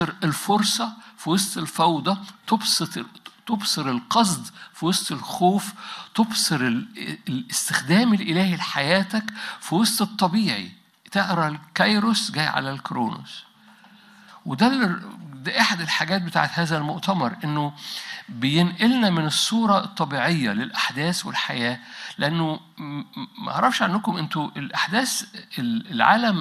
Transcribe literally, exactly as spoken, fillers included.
الفرصة في وسط الفوضى، تبسط تبصر القصد في وسط الخوف، تبصر الاستخدام الإلهي لحياتك في وسط الطبيعي. تقرأ الكايروس جاي على الكرونوس. وده ده أحد الحاجات بتاعت هذا المؤتمر، إنه بينقلنا من الصورة الطبيعية للأحداث والحياة. لأنه ما أعرفش عنكم أنتوا، الأحداث العالم